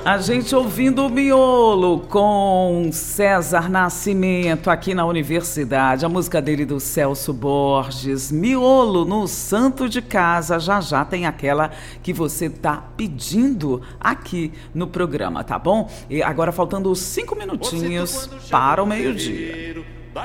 A gente ouvindo o Miolo com César Nascimento aqui na Universidade. A música dele do Celso Borges. Miolo no Santo de Casa. Já já tem aquela que você tá pedindo aqui no programa, tá bom? E agora faltando 5 minutinhos para o meio-dia.